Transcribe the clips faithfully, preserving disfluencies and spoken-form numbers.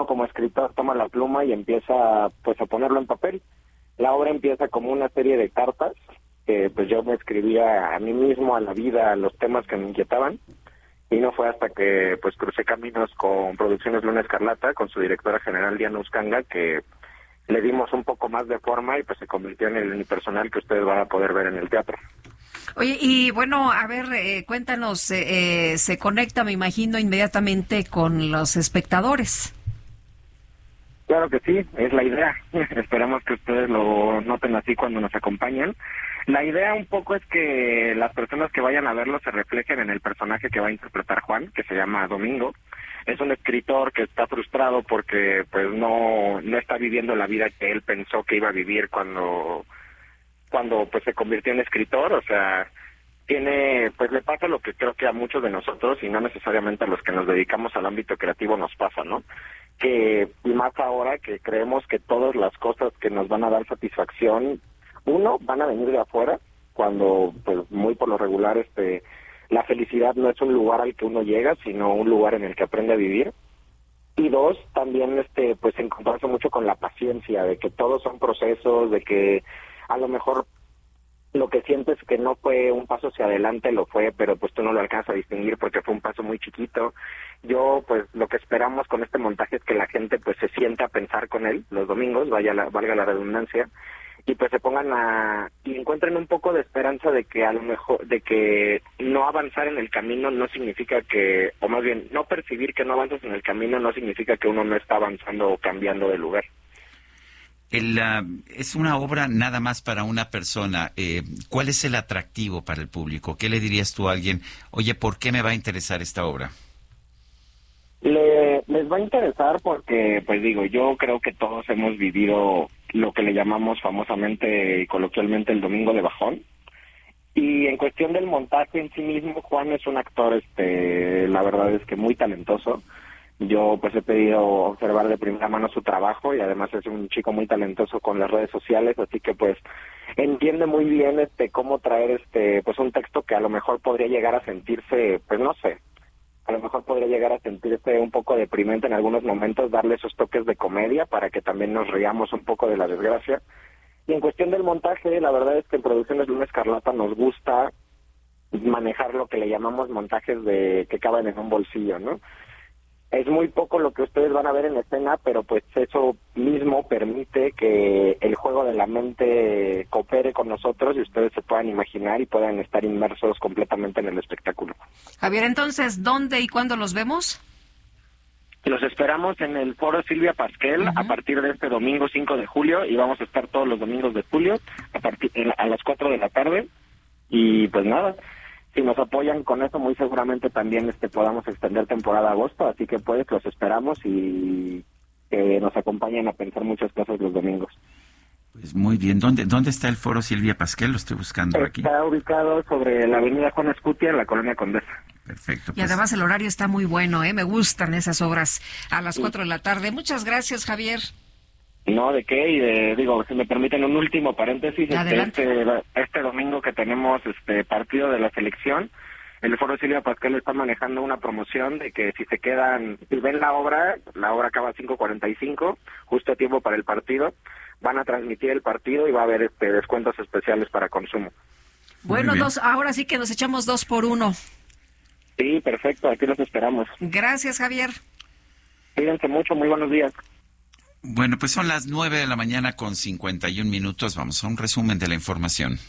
como escritor toma la pluma y empieza pues a ponerlo en papel. La obra empieza como una serie de cartas que pues yo me escribía a mí mismo, a la vida, a los temas que me inquietaban, y no fue hasta que pues crucé caminos con Producciones Luna Escarlata, con su directora general Diana Uscanga, que le dimos un poco más de forma y pues se convirtió en el unipersonal que ustedes van a poder ver en el teatro. Oye, y bueno, a ver, eh, cuéntanos, eh, eh, se conecta, me imagino, inmediatamente con los espectadores. Claro que sí, es la idea. Esperamos que ustedes lo noten así cuando nos acompañan. La idea un poco es que las personas que vayan a verlo se reflejen en el personaje que va a interpretar Juan, que se llama Domingo. Es un escritor que está frustrado porque pues no no está viviendo la vida que él pensó que iba a vivir cuando cuando pues se convirtió en escritor. O sea, tiene pues le pasa lo que creo que a muchos de nosotros, y no necesariamente a los que nos dedicamos al ámbito creativo nos pasa, ¿no? Que y más ahora que creemos que todas las cosas que nos van a dar satisfacción, uno, van a venir de afuera, cuando pues muy por lo regular este la felicidad no es un lugar al que uno llega, sino un lugar en el que aprende a vivir. Y dos, también este pues encontrarse mucho con la paciencia, de que todos son procesos, de que a lo mejor lo que sientes que no fue un paso hacia adelante, lo fue, pero pues tú no lo alcanzas a distinguir porque fue un paso muy chiquito. Yo, pues, lo que esperamos con este montaje es que la gente, pues, se sienta a pensar con él los domingos, vaya la, valga la redundancia, y pues se pongan a... y encuentren un poco de esperanza de que a lo mejor, de que no avanzar en el camino no significa que, o más bien, no percibir que no avanzas en el camino no significa que uno no está avanzando o cambiando de lugar. El, uh, es una obra nada más para una persona. Eh, ¿Cuál es el atractivo para el público? ¿Qué le dirías tú a alguien? Oye, ¿por qué me va a interesar esta obra? Le, les va a interesar porque, pues digo, yo creo que todos hemos vivido lo que le llamamos famosamente y coloquialmente el domingo de bajón. Y en cuestión del montaje en sí mismo, Juan es un actor, este, la verdad es que muy talentoso. Yo pues he pedido observar de primera mano su trabajo y además es un chico muy talentoso con las redes sociales, así que pues entiende muy bien este cómo traer este pues un texto que a lo mejor podría llegar a sentirse, pues no sé, a lo mejor podría llegar a sentirse un poco deprimente en algunos momentos, darle esos toques de comedia para que también nos riamos un poco de la desgracia. Y en cuestión del montaje, la verdad es que en Producciones Luna Escarlata nos gusta manejar lo que le llamamos montajes de que caben en un bolsillo, ¿no? Es muy poco lo que ustedes van a ver en escena, pero pues eso mismo permite que el juego de la mente coopere con nosotros y ustedes se puedan imaginar y puedan estar inmersos completamente en el espectáculo. Javier, entonces, ¿dónde y cuándo los vemos? Los esperamos en el Foro Silvia Pasquel uh-huh. a partir de este domingo cinco de julio y vamos a estar todos los domingos de julio a partir a las cuatro de la tarde y pues nada. Si nos apoyan con eso, muy seguramente también este podamos extender temporada a agosto, así que pues los esperamos y que nos acompañen a pensar muchas cosas los domingos. Pues muy bien. ¿Dónde dónde está el Foro Silvia Pasquel? Lo estoy buscando aquí. Está ubicado sobre la avenida Juan Escutia, en la Colonia Condesa. Perfecto. Pues. Y además el horario está muy bueno, ¿eh? Me gustan esas obras a las cuatro de la tarde. Muchas gracias, Javier. No, ¿de qué? Y de, digo, si me permiten un último paréntesis, este, este domingo que tenemos este partido de la selección, el Foro Silvia Pasquel está manejando una promoción de que si se quedan, si ven la obra, la obra acaba a cinco cuarenta y cinco, justo a tiempo para el partido, van a transmitir el partido y va a haber este descuentos especiales para consumo. Bueno, dos, ahora sí que nos echamos dos por uno. Sí, perfecto, aquí los esperamos. Gracias, Javier. Cuídense mucho, muy buenos días. Bueno, pues son las nueve de la mañana con cincuenta y un minutos. Vamos a un resumen de la información.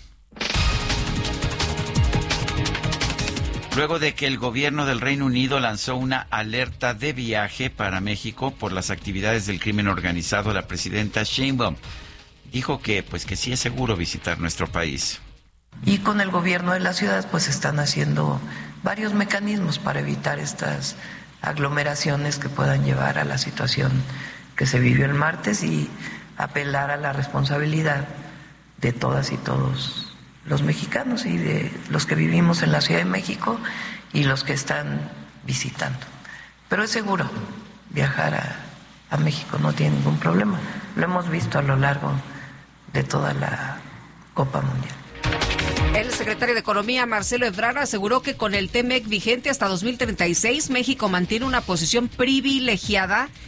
Luego de que el gobierno del Reino Unido lanzó una alerta de viaje para México por las actividades del crimen organizado, la presidenta Sheinbaum dijo que, pues, que sí es seguro visitar nuestro país. Y con el gobierno de la ciudad, pues, están haciendo varios mecanismos para evitar estas aglomeraciones que puedan llevar a la situación que se vivió el martes y apelar a la responsabilidad de todas y todos los mexicanos y de los que vivimos en la Ciudad de México y los que están visitando. Pero es seguro viajar a, a México, no tiene ningún problema. Lo hemos visto a lo largo de toda la Copa Mundial. El secretario de Economía, Marcelo Ebrard, aseguró que con el T M E C vigente hasta dos mil treinta y seis, México mantiene una posición privilegiada